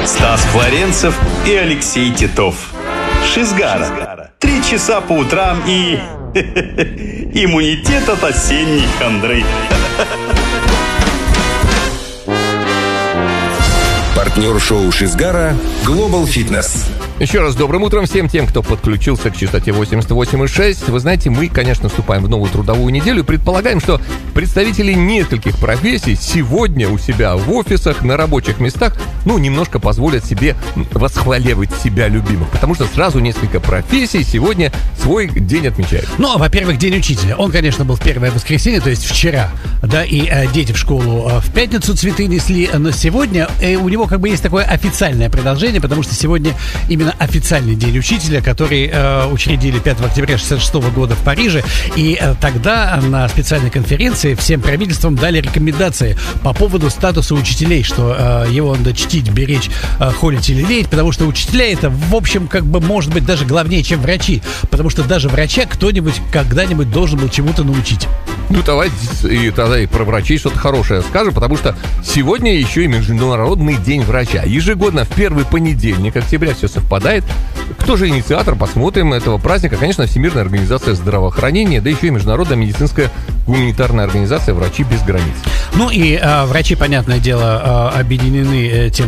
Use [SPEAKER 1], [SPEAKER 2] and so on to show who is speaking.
[SPEAKER 1] Стас Флоренцев и Алексей Титов. Шизгара. 3 часа по утрам и иммунитет от осенней хандры.
[SPEAKER 2] Партнер шоу Шизгара Global Fitness.
[SPEAKER 3] Еще раз добрым утром всем тем, кто подключился к частоте 88,6. Вы знаете, мы, конечно, вступаем в новую трудовую неделю и предполагаем, что представители нескольких профессий сегодня у себя в офисах, на рабочих местах, немножко позволят себе восхваливать себя любимых. Потому что сразу несколько профессий сегодня свой день отмечают.
[SPEAKER 4] Во-первых, День учителя. Он, конечно, был в первое воскресенье, то есть вчера. Да, и дети в школу в пятницу цветы несли. Но сегодня у него как бы есть такое официальное продолжение, потому что сегодня именно официальный День учителя, который учредили 5 октября 1966 года в Париже. И тогда на специальной конференции всем правительствам дали рекомендации по поводу статуса учителей, что его надо чтить, беречь, холить или лелеять, потому что учителя это, в общем, как бы может быть даже главнее, чем врачи, потому что даже врача кто-нибудь когда-нибудь должен был чему-то научить.
[SPEAKER 3] Давайте и тогда и про врачей что-то хорошее скажем, потому что сегодня еще и Международный день врача. Ежегодно в первый понедельник октября все совпадает. Кто же инициатор, посмотрим, этого праздника? Конечно, Всемирная организация здравоохранения, да еще и Международная медицинская гуманитарная организация «Врачи без границ».
[SPEAKER 4] И врачи, понятное дело, объединены тем,